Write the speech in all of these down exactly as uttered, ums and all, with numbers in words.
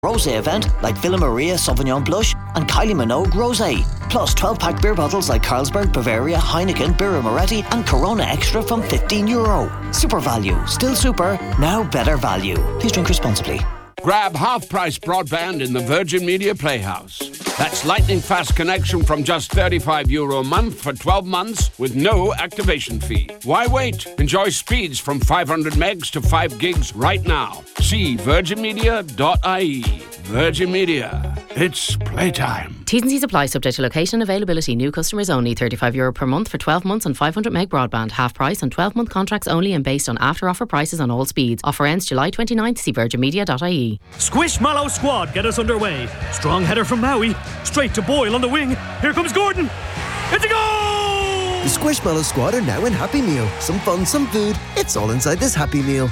Rosé event like Villa Maria Sauvignon Blush and Kylie Minogue Rosé. Plus twelve pack beer bottles like Carlsberg, Bavaria, Heineken, Birra Moretti and Corona Extra from fifteen euro. Super value. Still super. Now better value. Please drink responsibly. Grab half-price broadband in the Virgin Media Playhouse. That's lightning-fast connection from just thirty-five euro a month for twelve months with no activation fee. Why wait? Enjoy speeds from five hundred megs to five gigs right now. See virgin media dot I E. Virgin Media. It's playtime. T's and C's apply, subject to location and availability. New customers only. thirty-five euro per month for twelve months on five hundred meg broadband. Half price on twelve month contracts only and based on after offer prices on all speeds. Offer ends July twenty-ninth. See virgin media dot I E. Squishmallow squad get us underway. Strong header from Maui. Straight to Boyle on the wing. Here comes Gordon. It's a goal! The Squishmallow squad are now in Happy Meal. Some fun, some food. It's all inside this Happy Meal.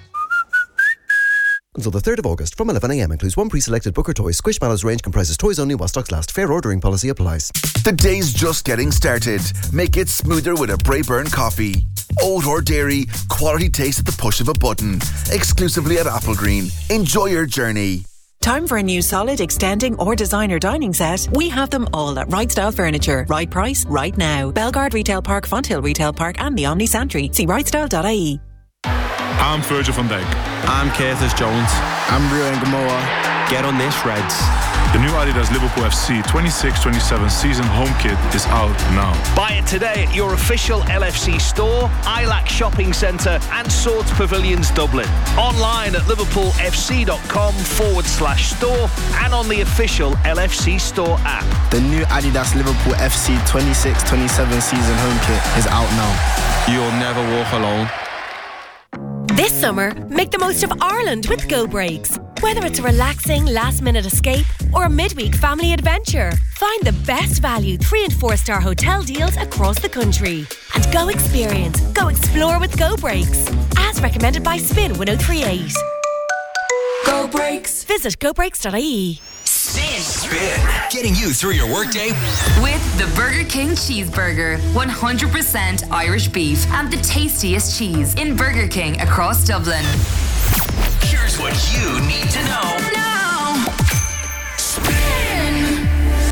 Until the third of August from eleven a m includes one pre-selected Booker toy. Squishmallows range comprises toys only while stocks last. Fair ordering policy applies. The day's just getting started. Make it smoother with a Brayburn coffee. Old or dairy, quality taste at the push of a button. Exclusively at Applegreen. Enjoy your journey. Time for a new solid, extending or designer dining set? We have them all at Right Style Furniture. Right price, right now. Belgard Retail Park, Fonthill Retail Park and the Omni Santry. See right style dot I E. I'm Virgil van Dijk. I'm Curtis Jones. I'm Ruben Gamoa. Get on this, Reds. The new Adidas Liverpool F C twenty-six twenty-seven season home kit is out now. Buy it today at your official L F C store, I L A C Shopping Centre and Swords Pavilions Dublin. Online at liverpoolfc.com forward slash store and on the official L F C store app. The new Adidas Liverpool F C twenty-six twenty-seven season home kit is out now. You'll never walk alone. This summer, make the most of Ireland with Go Breaks. Whether it's a relaxing last-minute escape or a midweek family adventure, find the best value three and four star hotel deals across the country. And go experience, go explore with Go Breaks. As recommended by Spin one oh three eight. Go Breaks. Visit go breaks dot I E. Spin. Spin. Getting you through your workday with the Burger King Cheeseburger. one hundred percent Irish beef and the tastiest cheese in Burger King across Dublin. Here's what you need to know. Now. Spin.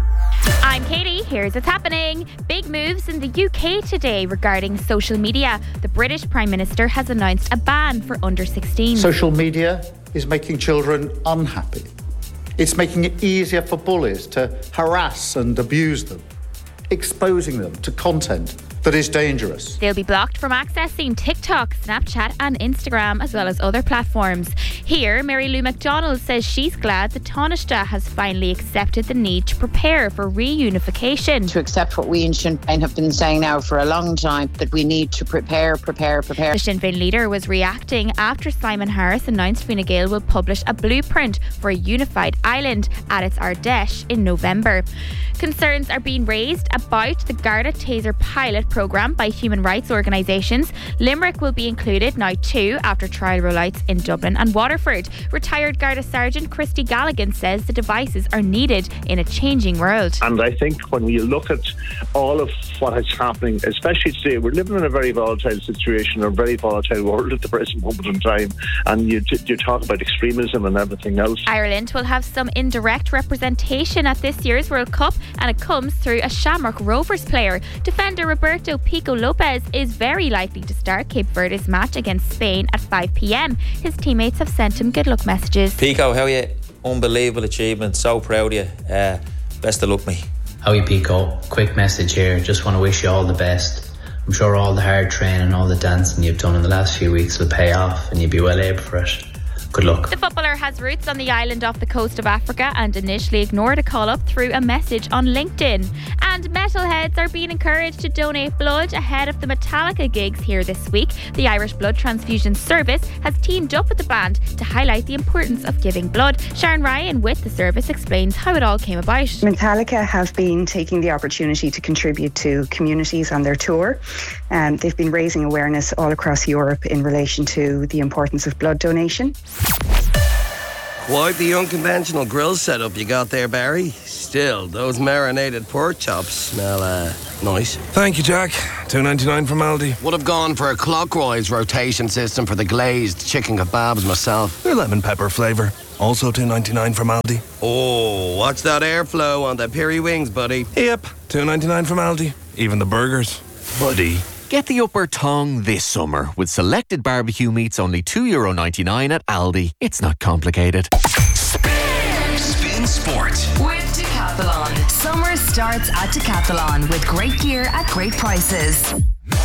I'm Katie. Here's what's happening. Big moves in the U K today regarding social media. The British Prime Minister has announced a ban for under sixteen. Social media is making children unhappy. It's making it easier for bullies to harass and abuse them, exposing them to content that is dangerous. They'll be blocked from accessing TikTok, Snapchat and Instagram, as well as other platforms. Here, Mary Lou McDonald says she's glad that Taoiseach has finally accepted the need to prepare for reunification. To accept what we in Sinn Féin have been saying now for a long time, that we need to prepare, prepare, prepare. The Sinn Féin leader was reacting after Simon Harris announced Fine Gael will publish a blueprint for a unified Ireland at its Ardèche in November. Concerns are being raised about the Garda Taser pilot programme by human rights organisations. Limerick will be included now too after trial rollouts in Dublin and Waterford. Retired Garda Sergeant Christy Galligan says the devices are needed in a changing world. And I think when we look at all of what is happening, especially today, we're living in a very volatile situation, or a very volatile world at the present moment in time, and you, you talk about extremism and everything else. Ireland will have some indirect representation at this year's World Cup, and it comes through a Shamrock Rovers player. Defender Roberto Pico Lopez is very likely to start Cape Verde's match against Spain at five p m. His teammates have sent him good luck messages. Pico, how are you? Unbelievable achievement. So proud of you. Uh, best of luck, mate. How are you, Pico? Quick message here. Just want to wish you all the best. I'm sure all the hard training, all the dancing you've done in the last few weeks will pay off and you'll be well able for it. Good luck. The footballer has roots on the island off the coast of Africa and initially ignored a call-up through a message on LinkedIn. And metalheads are being encouraged to donate blood ahead of the Metallica gigs here this week. The Irish Blood Transfusion Service has teamed up with the band to highlight the importance of giving blood. Sharon Ryan with the service explains how it all came about. Metallica have been taking the opportunity to contribute to communities on their tour. Um, they've been raising awareness all across Europe in relation to the importance of blood donation. Quite the unconventional grill setup you got there, Barry. Still, those marinated pork chops smell uh, nice. Thank you, Jack. two ninety-nine from Aldi. Would have gone for a clockwise rotation system for the glazed chicken kebabs myself. They're lemon pepper flavour. Also two ninety-nine from Aldi. Oh, watch that airflow on the Piri wings, buddy. Yep, two ninety-nine from Aldi. Even the burgers. Buddy, get the upper tongue this summer with selected barbecue meats only two euro ninety-nine at Aldi. It's not complicated. Spin Sport with Decathlon. Summer starts at Decathlon with great gear at great prices.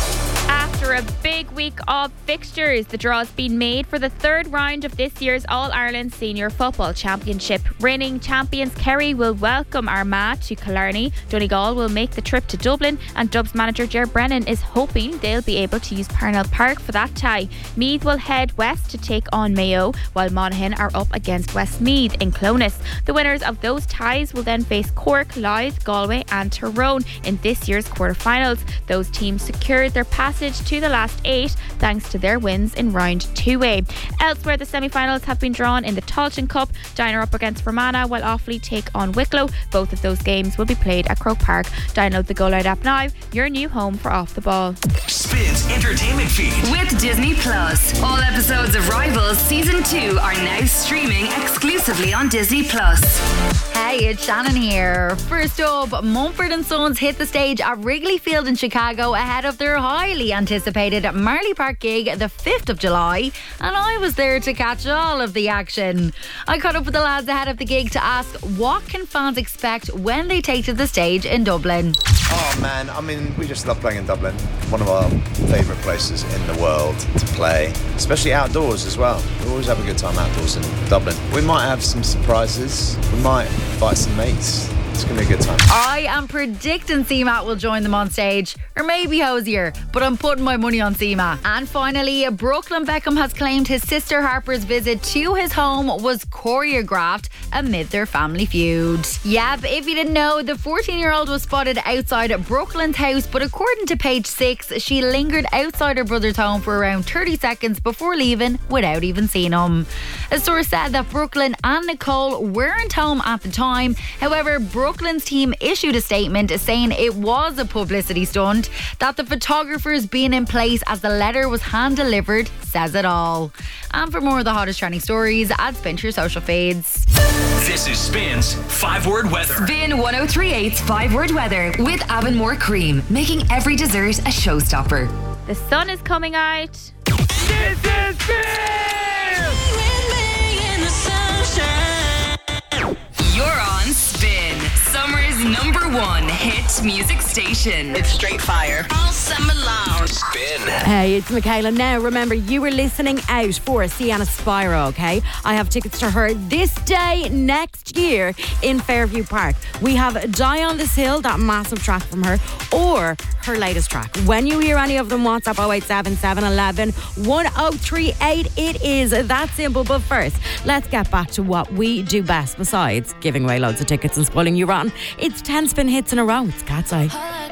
After a big week of fixtures, the draw has been made for the third round of this year's All-Ireland Senior Football Championship. Reigning champions Kerry will welcome Armagh to Killarney. Donegal will make the trip to Dublin, and Dubs manager Ger Brennan is hoping they'll be able to use Parnell Park for that tie. Meath will head west to take on Mayo, while Monaghan are up against Westmeath in Clones. The winners of those ties will then face Cork, Louth, Galway and Tyrone in this year's quarter-finals. Those teams secured their passage to the last eight thanks to their wins in round two A. Elsewhere, the semi-finals have been drawn in the Tailteann Cup. Diner up against Fermanagh, while Offaly take on Wicklow. Both of those games will be played at Croke Park. Download the Go Loud app now, your new home for Off the Ball. Spins entertainment feed with Disney Plus. All episodes of Rivals Season two are now streaming exclusively on Disney Plus. Hey, it's Shannon here. First up, Mumford and Sons hit the stage at Wrigley Field in Chicago ahead of their highly anticipated Marley Park gig the fifth of July, and I was there to catch all of the action. I caught up with the lads ahead of the gig to ask what can fans expect when they take to the stage in Dublin. Oh man, I mean, we just love playing in Dublin. One of our favourite places in the world to play, especially outdoors as well. We always have a good time outdoors in Dublin. We might have some surprises. We might invite some mates. It's going to be a good time. I am predicting C M A T will join them on stage, or maybe Hosier, but I'm putting my money on C M A T. And finally, Brooklyn Beckham has claimed his sister Harper's visit to his home was choreographed amid their family feud. Yep, if you didn't know, the fourteen-year-old was spotted outside Brooklyn's house, but according to Page Six, she lingered outside her brother's home for around thirty seconds before leaving without even seeing him. A source said that Brooklyn and Nicole weren't home at the time. However, Brooklyn's team issued a statement saying it was a publicity stunt, that the photographers being in place as the letter was hand-delivered says it all. And for more of the hottest trending stories, add Spin to your social feeds. This is Spin's five-word weather. Spin one oh three point eight's five-word weather with Avonmore Cream, making every dessert a showstopper. The sun is coming out. This is Spin! You're on Spin, summer's number one hit music station. It's straight fire all summer long. Spin. Hey, it's Michaela. Now, remember, you were listening out for Sienna Spyro, okay? I have tickets to her this day next year in Fairview Park. We have Die on This Hill, that massive track from her, or her latest track. When you hear any of them, WhatsApp oh eight seven seven, one one, one oh three eight. It is that simple. But first, let's get back to what we do best besides giving away loads of tickets and spoiling you rotten. It's ten spin hits in a row. It's Cat's Eye.